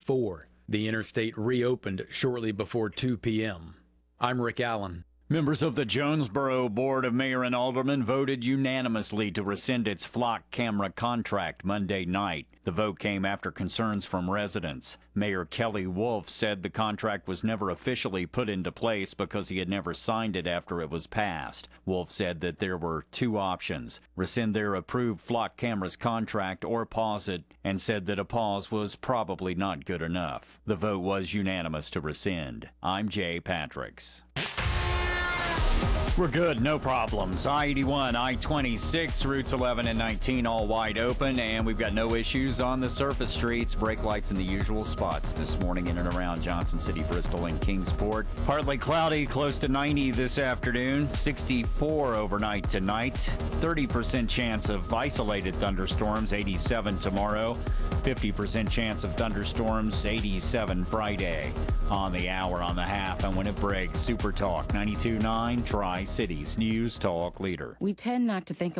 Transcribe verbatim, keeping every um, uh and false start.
four. The interstate reopened shortly before two p.m. I'm Rick Allen. Members of the Jonesboro Board of Mayor and Aldermen voted unanimously to rescind its flock camera contract Monday night. The vote came after concerns from residents. Mayor Kelly Wolf said the contract was never officially put into place because he had never signed it after it was passed. Wolf said that there were two options: rescind their approved flock cameras contract or pause it, and said that a pause was probably not good enough. The vote was unanimous to rescind. I'm Jay Patricks. We're good, no problems. I eighty-one, I twenty-six, routes eleven and nineteen all wide open, and we've got no issues on the surface streets. Brake lights in the usual spots this morning in and around Johnson City, Bristol, and Kingsport. Partly cloudy, close to ninety this afternoon, sixty-four overnight tonight. thirty percent chance of isolated thunderstorms, eighty-seven tomorrow. fifty percent chance of thunderstorms, eighty-seven Friday. On the hour, on the half, and when it breaks, Super Talk ninety-two point nine Tri-Cities News Talk Leader. We tend not to think